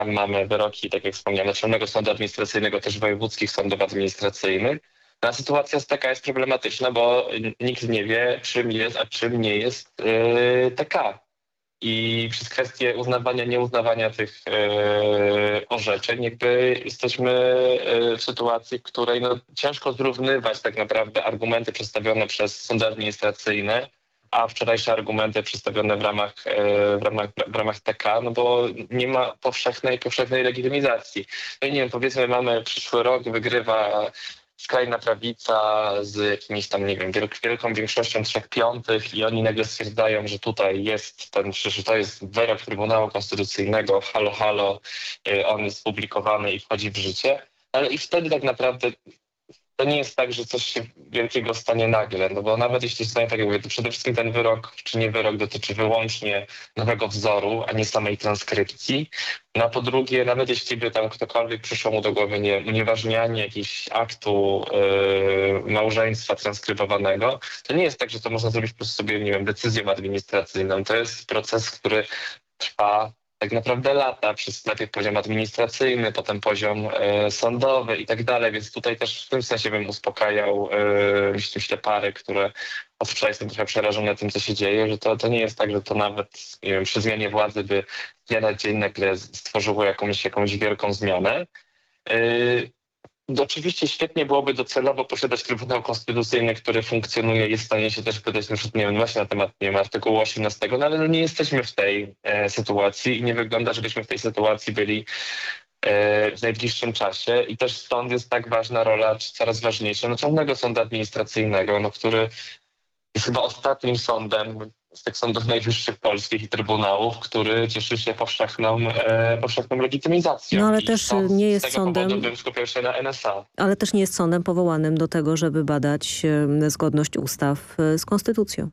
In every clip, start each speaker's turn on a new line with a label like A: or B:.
A: Tam mamy wyroki, tak jak wspomniałem, Naczelnego Sądu Administracyjnego, też wojewódzkich sądów administracyjnych. No, a sytuacja taka jest problematyczna, bo nikt nie wie, czym jest, a czym nie jest TK. I przez kwestię uznawania, nieuznawania tych orzeczeń, jakby jesteśmy w sytuacji, w której no, ciężko zrównywać tak naprawdę argumenty przedstawione przez sądy administracyjne, a wczorajsze argumenty przedstawione w ramach TK, no bo nie ma powszechnej legitymizacji. No i nie wiem, powiedzmy, mamy przyszły rok, wygrywa skrajna prawica z jakimiś tam, nie wiem, wielką większością 3/5 i oni nagle stwierdzają, że tutaj jest że to jest wyrok Trybunału Konstytucyjnego, halo, halo, on jest publikowany i wchodzi w życie, ale i wtedy tak naprawdę to nie jest tak, że coś się wielkiego stanie nagle, no bo nawet jeśli stanie, tak jak mówię, to przede wszystkim ten wyrok, czy nie wyrok, dotyczy wyłącznie nowego wzoru, a nie samej transkrypcji. No a po drugie, nawet jeśli by tam ktokolwiek przyszło mu do głowy unieważnianie jakiegoś aktu małżeństwa transkrybowanego, to nie jest tak, że to można zrobić po prostu sobie, nie wiem, decyzją administracyjną. To jest proces, który trwa tak naprawdę lata, przez najpierw poziom administracyjny, potem poziom sądowy i tak dalej, więc tutaj też w tym sensie bym uspokajał myślę pary, które od wczoraj są trochę przerażone tym, co się dzieje, że to nie jest tak, że to nawet, nie wiem, przy zmianie władzy by z dnia na dzień nagle stworzyło jakąś wielką zmianę. Oczywiście świetnie byłoby docelowo posiadać Trybunał Konstytucyjny, który funkcjonuje, jest w stanie się też pytać na przykład, nie wiem, właśnie na temat, nie wiem, artykułu 18, no ale no nie jesteśmy w tej sytuacji i nie wygląda, żebyśmy w tej sytuacji byli w najbliższym czasie i też stąd jest tak ważna rola, czy coraz ważniejsza, Naczelnego Sądu Administracyjnego, no, który jest chyba ostatnim sądem z tych sądów najwyższych polskich i trybunałów, który cieszy się powszechną legitymizacją.
B: No ale
A: I
B: też
A: stąd
B: nie
A: z
B: jest
A: tego powodu
B: sądem,
A: bym skupiał się na NSA.
B: ale też nie jest sądem powołanym do tego, żeby badać zgodność ustaw z konstytucją.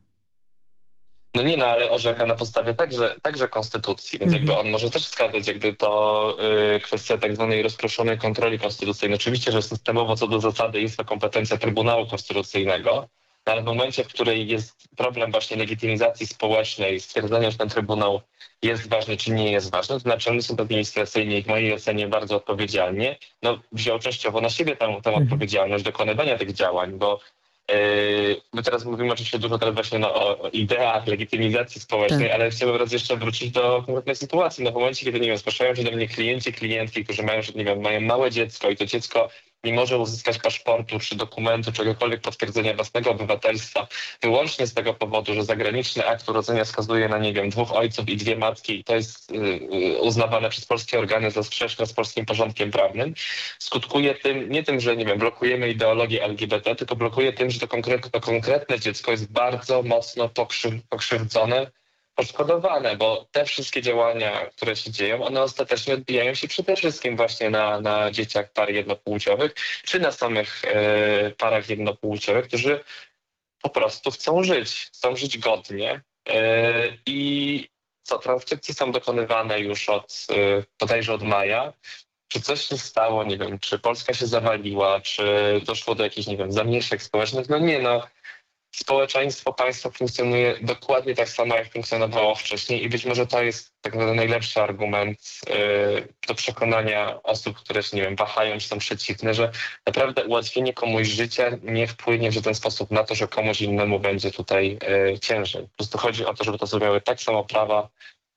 A: No nie, no ale orzeka na podstawie także konstytucji, więc jakby on może też wskazać, jakby to kwestia tak zwanej rozproszonej kontroli konstytucyjnej. Oczywiście, że systemowo co do zasady jest to kompetencja Trybunału Konstytucyjnego, no ale w momencie, w której jest problem właśnie legitymizacji społecznej, stwierdzenia, że ten Trybunał jest ważny czy nie jest ważny, to Naczelny Sąd Administracyjny w mojej ocenie bardzo odpowiedzialnie wziął częściowo na siebie tę odpowiedzialność dokonywania tych działań, bo my teraz mówimy oczywiście dużo teraz właśnie o ideach legitymizacji społecznej,
B: Tak.
A: ale chciałbym raz jeszcze wrócić do konkretnej sytuacji. No w momencie, kiedy, nie wiem, zgłaszają się do mnie klientki, którzy mają, że, nie wiem, mają małe dziecko i to dziecko nie może uzyskać paszportu, czy dokumentu, czegokolwiek potwierdzenia własnego obywatelstwa, wyłącznie z tego powodu, że zagraniczny akt urodzenia wskazuje na, nie wiem, 2 ojców i 2 matki i to jest uznawane przez polskie organy za sprzeczne z polskim porządkiem prawnym, skutkuje tym, nie tym, że, nie wiem, blokujemy ideologię LGBT, tylko blokuje tym, że to konkretne dziecko jest bardzo mocno pokrzywdzone, poszkodowane, bo te wszystkie działania, które się dzieją, one ostatecznie odbijają się przede wszystkim właśnie na dzieciach par jednopłciowych, czy na samych parach jednopłciowych, którzy po prostu chcą żyć godnie. I co, transkrypcje są dokonywane już bodajże od maja. Czy coś się stało, nie wiem, czy Polska się zawaliła, czy doszło do jakichś, nie wiem, zamieszek społecznych? No nie, no. Społeczeństwo, państwo funkcjonuje dokładnie tak samo, jak funkcjonowało wcześniej i być może to jest tak naprawdę najlepszy argument do przekonania osób, które się, nie wiem, wahają, czy są przeciwne, że naprawdę ułatwienie komuś życia nie wpłynie w żaden sposób na to, że komuś innemu będzie tutaj ciężej. Po prostu chodzi o to, żeby to zrobiły tak samo prawa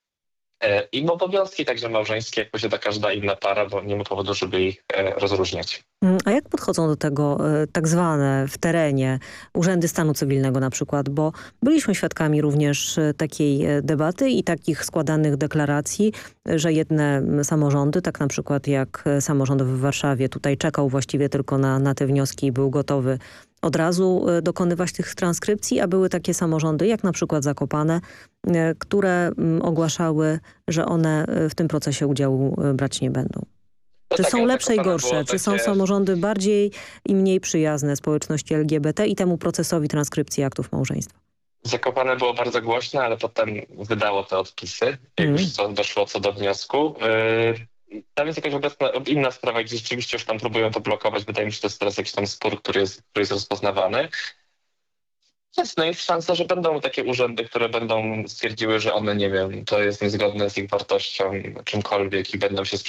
A: i obowiązki także małżeńskie, jak posiada każda inna para, bo nie ma powodu, żeby ich rozróżniać.
B: A jak podchodzą do tego tak zwane w terenie urzędy stanu cywilnego na przykład? Bo byliśmy świadkami również takiej debaty i takich składanych deklaracji, że jedne samorządy, tak na przykład jak samorząd w Warszawie, tutaj czekał właściwie tylko na te wnioski i był gotowy od razu dokonywać tych transkrypcji, a były takie samorządy, jak na przykład Zakopane, które ogłaszały, że one w tym procesie udziału brać nie będą.
A: No
B: Czy
A: tak,
B: są
A: ale
B: lepsze i
A: Zakopane
B: gorsze?
A: było
B: Czy są
A: takie...
B: samorządy bardziej i mniej przyjazne społeczności LGBT i temu procesowi transkrypcji aktów małżeństwa?
A: Zakopane było bardzo głośne, ale potem wydało te odpisy, jak już doszło co do wniosku. Tam jest jakaś inna sprawa, gdzie rzeczywiście już tam próbują to blokować. Wydaje mi się, że to jest teraz jakiś tam spór, który jest rozpoznawany. Jest szansa, że będą takie urzędy, które będą stwierdziły, że one, nie wiem, to jest niezgodne z ich wartością, czymkolwiek i będą się